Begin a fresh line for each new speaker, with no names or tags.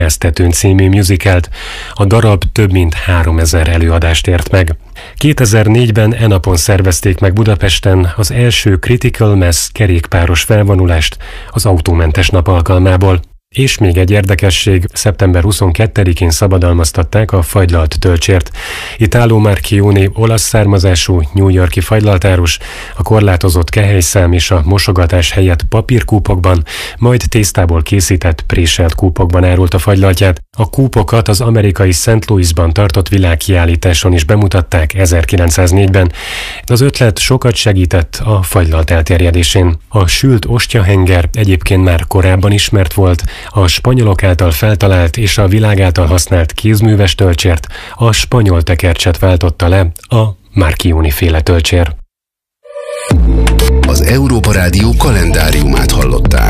Vigyáztetőn című musicalt. A darab több mint 3000 előadást ért meg. 2004-ben e napon szervezték meg Budapesten az első Critical Mass kerékpáros felvonulást az autómentes nap alkalmából. És még egy érdekesség, szeptember 22-én szabadalmaztatták a fagylalt tölcsért. Italo Marchione olasz származású New York-i fagylaltárus a korlátozott kehelyszám és a mosogatás helyett papírkúpokban, majd tésztából készített préselt kúpokban árult a fagylaltját. A kúpokat az amerikai St. Louisban tartott világkiállításon is bemutatták 1904-ben. Az ötlet sokat segített a fagylalt elterjedésén. A sült ostyahenger egyébként már korábban ismert volt, a spanyolok által feltalált és a világ által használt kézműves tölcsért a spanyol tekercset váltotta le a Marchione-féle tölcsér.
Az Európa Rádió kalendáriumát hallották.